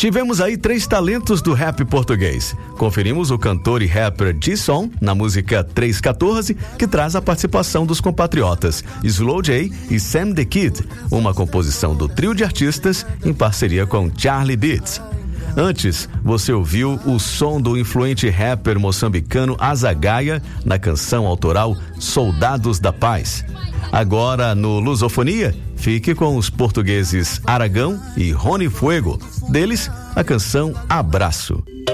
Tivemos aí 3 talentos do rap português. Conferimos o cantor e rapper G-Son na música 314, que traz a participação dos compatriotas Slow J e Sam the Kid, uma composição do trio de artistas em parceria com Charlie Beats. Antes, você ouviu o som do influente rapper moçambicano Azagaia na canção autoral Soldados da Paz. Agora, no Lusofonia, fique com os portugueses Aragão e Rony Fuego. Deles, a canção Abraço.